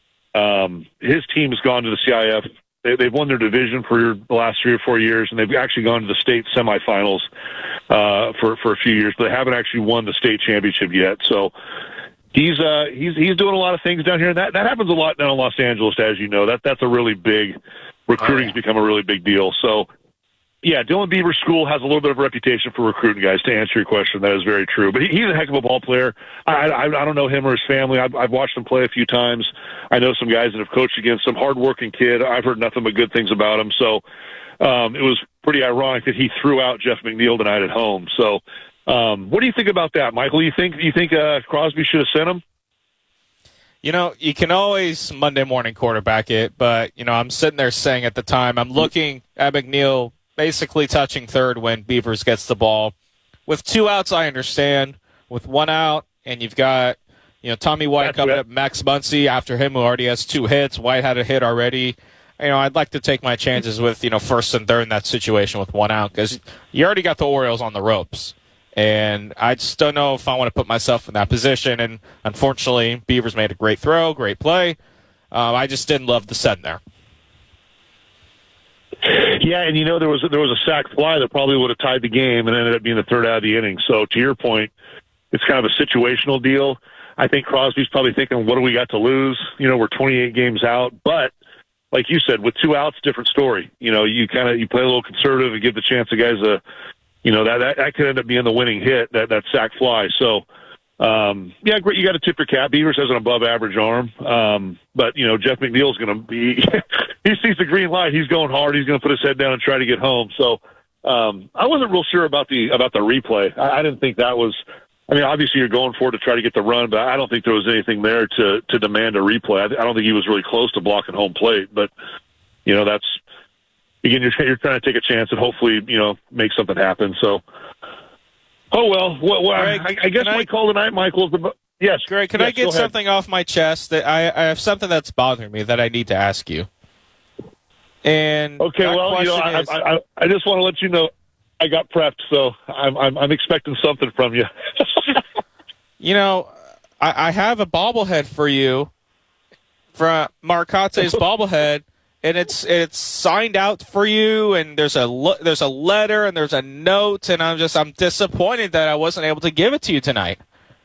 Speaker 2: Um, his team has gone to the C I F. They, they've won their division for the last three or four years, and they've actually gone to the state semifinals uh, for, for a few years, but they haven't actually won the state championship yet. So he's uh, he's he's doing a lot of things down here. That that happens a lot down in Los Angeles, as you know. That That's a really big – recruiting's oh, yeah. become a really big deal. So, yeah, Dylan Beaver's school has a little bit of a reputation for recruiting guys, to answer your question. That is very true. But he, he's a heck of a ball player. I, I, I don't know him or his family. I've, I've watched him play a few times. I know some guys that have coached against him. Hard-working kid. I've heard nothing but good things about him. So um, it was pretty ironic that he threw out Jeff McNeil tonight at home. So um, what do you think about that, Michael? You think, you think uh, Crosby should have sent him?
Speaker 24: You know, you can always Monday morning quarterback it, but, you know, I'm sitting there saying at the time, I'm looking at McNeil basically touching third when Beavers gets the ball. With two outs, I understand. With one out, and you've got, you know, Tommy White That's coming right. up, Max Muncy after him, who already has two hits. White had a hit already. You know, I'd like to take my chances with, you know, first and third in that situation with one out, because you already got the Orioles on the ropes. And I just don't know if I want to put myself in that position. And unfortunately, Beavers made a great throw, great play. Um, I just didn't love the send there.
Speaker 2: Yeah, and you know there was there was a sac fly that probably would have tied the game and ended up being the third out of the inning. So to your point, it's kind of a situational deal. I think Crosby's probably thinking, what do we got to lose? You know, we're twenty-eight games out. But like you said, with two outs, different story. You know, you kind of you play a little conservative and give the chance of guys a. You know, that, that that could end up being the winning hit, that, that sac fly. So, um, yeah, great. You got to tip your cap. Beavers has an above-average arm. Um, but, you know, Jeff McNeil's going to be – he sees the green light. He's going hard. He's going to put his head down and try to get home. So um, I wasn't real sure about the about the replay. I, I didn't think that was – I mean, obviously you're going for it to try to get the run, but I don't think there was anything there to, to demand a replay. I, I don't think he was really close to blocking home plate. But, you know, that's – Again, you're, you're trying to take a chance and hopefully, you know, make something happen. So, oh, well, well, well Greg, I, I guess my I, call tonight, Michael, is about, yes.
Speaker 24: Greg, can
Speaker 2: yes,
Speaker 24: I get something off my chest? That I, I have something that's bothering me that I need to ask you. And
Speaker 2: okay, well, you know, I, is, I, I, I just want to let you know I got prepped, so I'm, I'm, I'm expecting something from you.
Speaker 24: You know, I, I have a bobblehead for you, from Marcotte's bobblehead. And it's it's signed out for you, and there's a there's a letter and there's a note, and I'm just I'm disappointed that I wasn't able to give it to you tonight.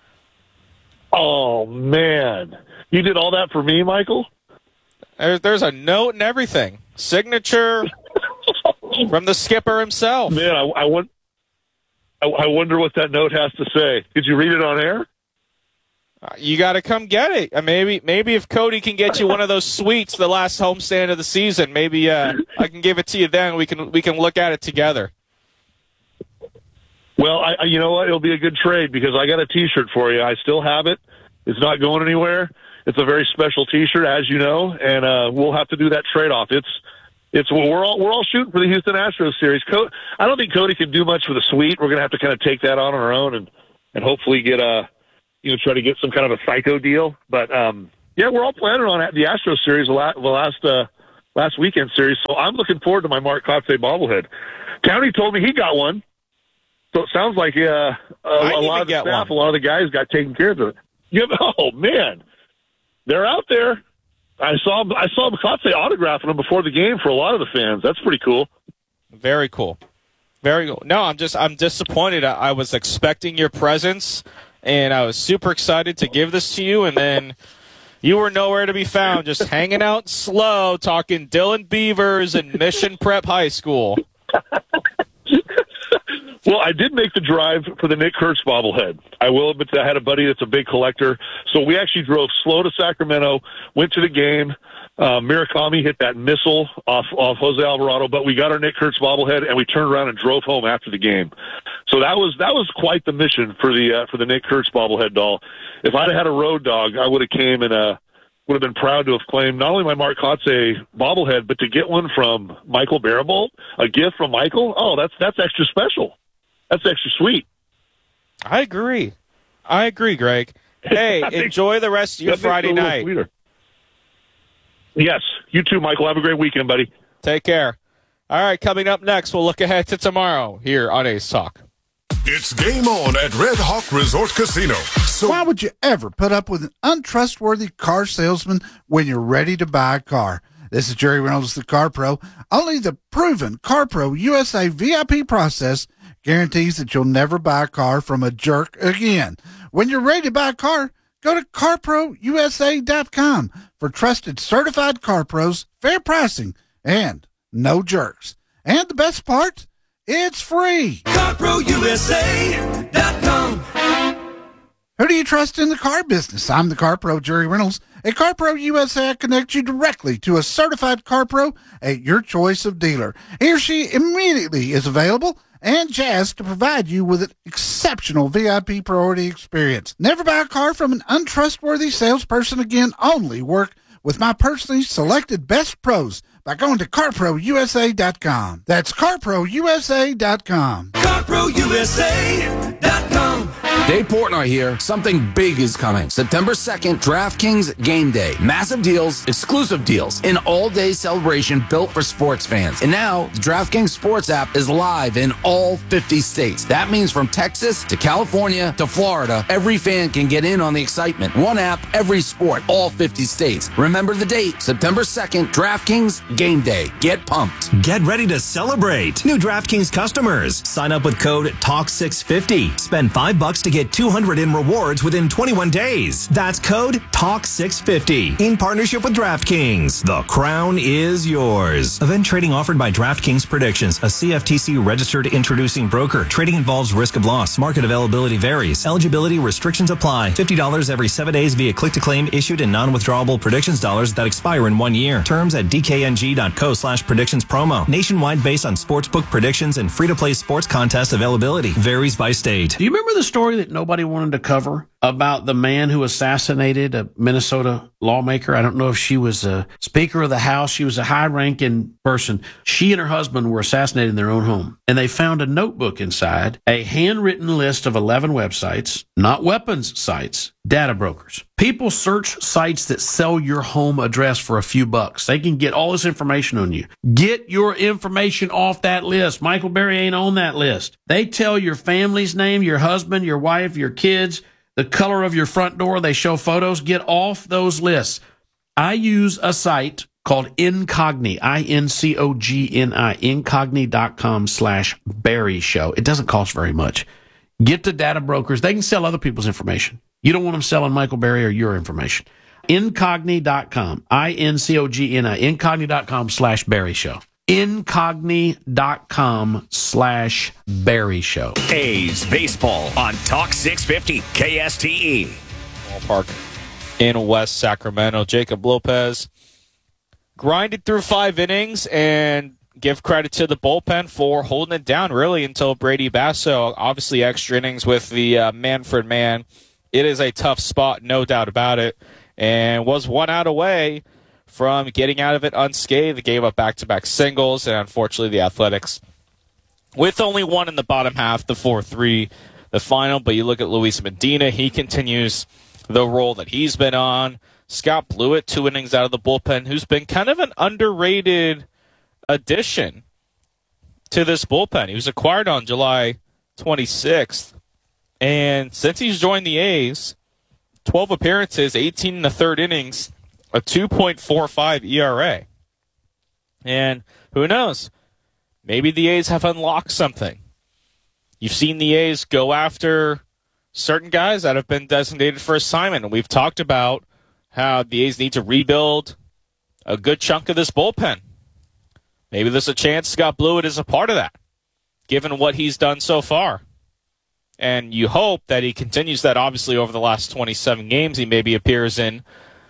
Speaker 2: Oh man, you did all that for me, Michael?
Speaker 24: There's there's a note and everything, signature from the skipper himself.
Speaker 2: Man, I, I want I, I wonder what that note has to say. Did you read it on air?
Speaker 24: Uh, you got to come get it. Uh, maybe, maybe if Cody can get you one of those suites, the last homestand of the season, maybe uh, I can give it to you then. We can we can look at it together.
Speaker 2: Well, I, you know what? It'll be a good trade because I got a T-shirt for you. I still have it. It's not going anywhere. It's a very special T-shirt, as you know, and uh, we'll have to do that trade-off. It's it's we're all we're all shooting for the Houston Astros series. Co- I don't think Cody can do much for the suite. We're going to have to kind of take that on our own and and hopefully get a you know try to get some kind of a psycho deal. But um, yeah, we're all planning on the Astros series the last the last, uh, last weekend series. So I'm looking forward to my Mark Kotsay bobblehead. Townie told me he got one, so it sounds like uh, a, a lot of the staff, one. a lot of the guys got taken care of it. Yeah, oh man, they're out there. I saw I saw Kotsay autographing them before the game for a lot of the fans. That's pretty cool.
Speaker 24: Very cool. Very cool. No, I'm just I'm disappointed. I, I was expecting your presence, and I was super excited to give this to you, and then you were nowhere to be found, just hanging out slow, talking Dylan Beavers and Mission Prep High School.
Speaker 2: Well, I did make the drive for the Nick Kurtz bobblehead. I will admit that I had a buddy that's a big collector. So we actually drove slow to Sacramento, went to the game. Uh, Murakami hit that missile off, off Jose Alvarado, but we got our Nick Kurtz bobblehead, and we turned around and drove home after the game. So that was that was quite the mission for the uh, for the Nick Kurtz bobblehead doll. If I'd have had a road dog, I would have came and uh, would have been proud to have claimed not only my Mark Kotsay bobblehead, but to get one from Michael Baribolt, a gift from Michael. Oh, that's that's extra special. That's extra sweet.
Speaker 24: I agree. I agree, Greg. Hey, think, enjoy the rest of your Friday night. Sweeter.
Speaker 2: Yes, you too, Michael. Have a great weekend, buddy.
Speaker 24: Take care. All right, coming up next, we'll look ahead to tomorrow here on A's Talk.
Speaker 3: It's game on at Red Hawk Resort Casino.
Speaker 6: So why would you ever put up with an untrustworthy car salesman when you're ready to buy a car? This is Jerry Reynolds, the Car Pro. Only the proven CarPro U S A V I P process guarantees that you'll never buy a car from a jerk again. When you're ready to buy a car, go to car pro U S A dot com for trusted certified car pros, fair pricing, and no jerks. And the best part, it's free.
Speaker 7: car pro U S A dot com.
Speaker 6: Who do you trust in the car business? I'm the Car Pro, Jerry Reynolds. At CarPro U S A, I connect you directly to a certified car pro at your choice of dealer. He or she immediately is available and jazzed to provide you with an exceptional V I P priority experience. Never buy a car from an untrustworthy salesperson again. Only work with my personally selected best pros by going to car pro U S A dot com. That's car pro U S A dot com.
Speaker 7: car pro U S A dot com.
Speaker 8: Dave Portnoy here. Something big is coming. September second, DraftKings Game Day. Massive deals, exclusive deals, an all-day celebration built for sports fans. And now, the DraftKings Sports app is live in all fifty states. That means from Texas to California to Florida, every fan can get in on the excitement. One app, every sport, all fifty states. Remember the date, September second, DraftKings Game Day. Get pumped.
Speaker 9: Get ready to celebrate. New DraftKings customers. Sign up with code talk six fifty. Spend five bucks to get two hundred in rewards within twenty-one days. That's code talk six fifty. In partnership with DraftKings. The crown is yours. Event trading offered by DraftKings Predictions, a C F T C registered introducing broker. Trading involves risk of loss. Market availability varies. Eligibility restrictions apply. fifty dollars every seven days via click-to-claim issued in non-withdrawable predictions dollars that expire in one year. Terms at d k n g dot co slash predictions promo. Nationwide based on sportsbook predictions and free-to-play sports contest availability. Varies by state.
Speaker 5: Do you remember the story that nobody wanted to cover about the man who assassinated a Minnesota lawmaker? I don't know if she was a Speaker of the House. She was a high-ranking person. She and her husband were assassinated in their own home, and they found a notebook inside, a handwritten list of eleven websites, not weapons sites, data brokers. People search sites that sell your home address for a few bucks. They can get all this information on you. Get your information off that list. Michael Berry ain't on that list. They tell your family's name, your husband, your wife, your kids, the color of your front door. They show photos. Get off those lists. I use a site called Incogni, I N C O G N I, incogni.com slash Berry Show. It doesn't cost very much. Get to data brokers. They can sell other people's information. You don't want them selling Michael Berry or your information. Incogni dot com, I N C O G N I, incogni.com slash Berry Show. Incogni.com slash Berry Show.
Speaker 13: A's baseball on Talk six fifty K S T E.
Speaker 24: Ballpark in West Sacramento. Jacob Lopez grinded through five innings, and give credit to the bullpen for holding it down really until Brady Basso. Obviously extra innings with the uh, Manfred man it is a tough spot, no doubt about it, and was one out away from getting out of it unscathed. They gave up back-to-back singles, and unfortunately the Athletics, with only one in the bottom half, the four three, the final. But you look at Luis Medina, he continues the role that he's been on. Scott Blewett, two innings out of the bullpen, who's been kind of an underrated addition to this bullpen. He was acquired on July twenty-sixth, and since he's joined the A's, twelve appearances, eighteen in the third innings, a two point four five E R A. And who knows? Maybe the A's have unlocked something. You've seen the A's go after certain guys that have been designated for assignment. And we've talked about how the A's need to rebuild a good chunk of this bullpen. Maybe there's a chance Scott Blewett is a part of that, given what he's done so far. And you hope that he continues that, obviously, over the last twenty-seven games. He maybe appears in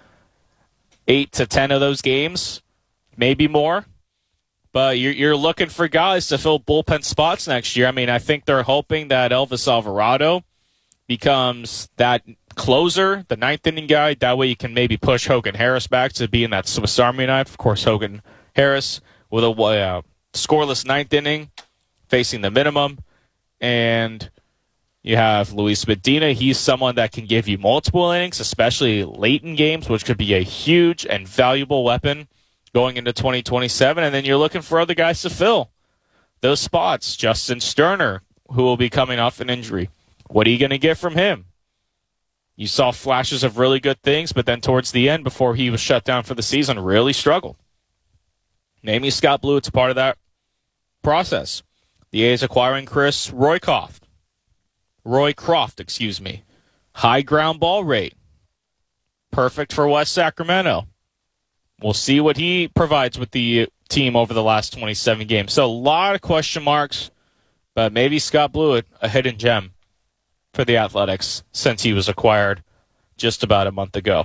Speaker 24: eight to ten of those games, maybe more. But you're, you're looking for guys to fill bullpen spots next year. I mean, I think they're hoping that Elvis Alvarado becomes that closer, the ninth inning guy. That way you can maybe push Hogan Harris back to be in that Swiss Army knife. Of course, Hogan Harris with a uh, scoreless ninth inning facing the minimum. And you have Luis Medina. He's someone that can give you multiple innings, especially late in games, which could be a huge and valuable weapon going into twenty twenty-seven. And then you're looking for other guys to fill those spots. Justin Sterner, who will be coming off an injury. What are you going to get from him? You saw flashes of really good things, but then towards the end, before he was shut down for the season, really struggled. Namely, Scott Blewett's a part of that process. The A's acquiring Chris Roycroft. Roycroft, excuse me. High ground ball rate. Perfect for West Sacramento. We'll see what he provides with the team over the last twenty-seven games. So a lot of question marks, but maybe Scott Blewett, a hidden gem for the Athletics since he was acquired just about a month ago.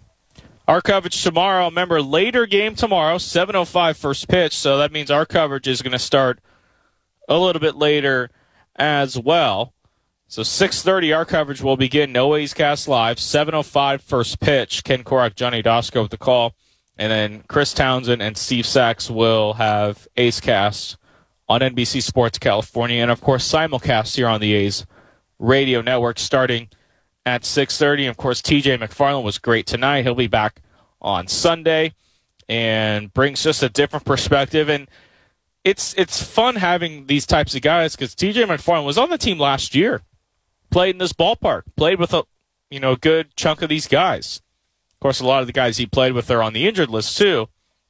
Speaker 24: Our coverage tomorrow, remember, later game tomorrow, seven oh five first pitch, so that means our coverage is going to start a little bit later as well. So six thirty, our coverage will begin. No A's Cast Live, seven oh five first pitch. Ken Korak, Johnny Dosko with the call. And then Chris Townsend and Steve Sachs will have A's Cast on N B C Sports California. And, of course, simulcast here on the A's Radio Network starting at six thirty. Of course, T J McFarland was great tonight. He'll be back on Sunday and brings just a different perspective. And it's it's fun having these types of guys because T J McFarland was on the team last year, played in this ballpark, played with a you know good chunk of these guys. Of course, a lot of the guys he played with are on the injured list too,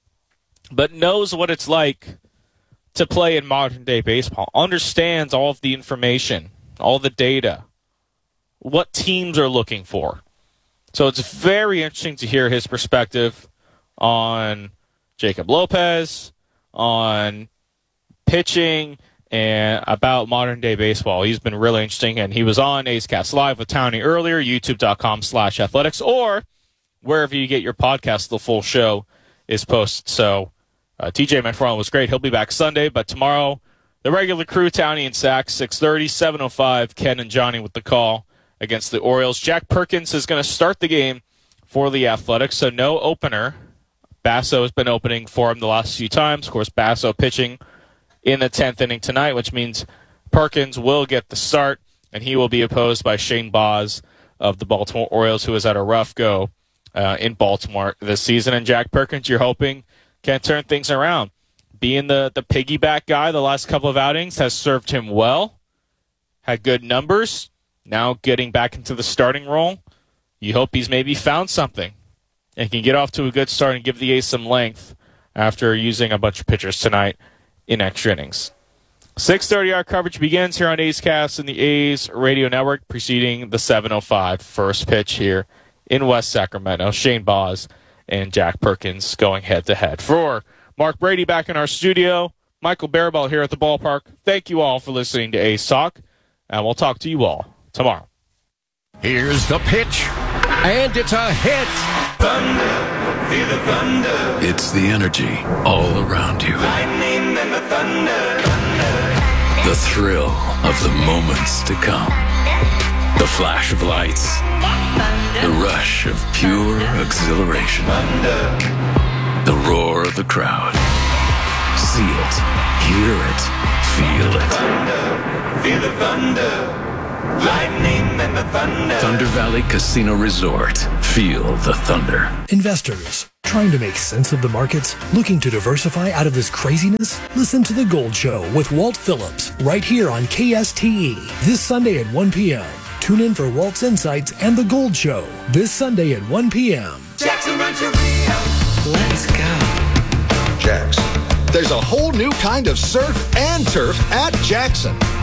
Speaker 24: but knows what it's like to play in modern-day baseball, understands all of the information, all the data, what teams are looking for. So it's very interesting to hear his perspective on Jacob Lopez, on pitching, and about modern-day baseball. He's been really interesting, and he was on A's Cast Live with Townie earlier, youtube.com slash athletics, or wherever you get your podcast. The full show is posted. So uh, T J McFarland was great. He'll be back Sunday, but tomorrow, the regular crew, Townie and Sachs, six thirty, seven oh five, Ken and Johnny with the call against the Orioles. Jack Perkins is going to start the game for the Athletics, so no opener. Basso has been opening for him the last few times. Of course, Basso pitching in the tenth inning tonight, which means Perkins will get the start, and he will be opposed by Shane Baz of the Baltimore Orioles, who has had a rough go uh, in Baltimore this season. And Jack Perkins, you're hoping, can turn things around. Being the, the piggyback guy the last couple of outings has served him well, had good numbers. Now getting back into the starting role, you hope he's maybe found something and can get off to a good start and give the A's some length after using a bunch of pitchers tonight in extra innings. six thirty, our coverage begins here on A's Cast and the A's Radio Network, preceding the seven oh five first pitch here in West Sacramento. Shane Baz and Jack Perkins going head-to-head. For Mark Brady back in our studio, Michael Barabell here at the ballpark, thank you all for listening to A's Talk, and we'll talk to you all tomorrow.
Speaker 3: Here's the pitch, and it's a hit.
Speaker 7: Thunder, feel the thunder.
Speaker 10: It's the energy all around you.
Speaker 7: Lightning and the thunder, thunder.
Speaker 10: The thrill of the moments to come. The flash of lights, The rush of pure exhilaration. The roar of the crowd. See it, hear it, feel it.
Speaker 7: Feel the thunder. Lightning and the thunder.
Speaker 10: Thunder Valley Casino Resort. Feel the thunder.
Speaker 11: Investors, trying to make sense of the markets? Looking to diversify out of this craziness? Listen to The Gold Show with Walt Phillips right here on K S T E this Sunday at one p.m. Tune in for Walt's Insights and The Gold Show this Sunday at one p.m.
Speaker 7: Jackson Rancheria.
Speaker 12: Let's go. Jackson. There's a whole new kind of surf and turf at Jackson.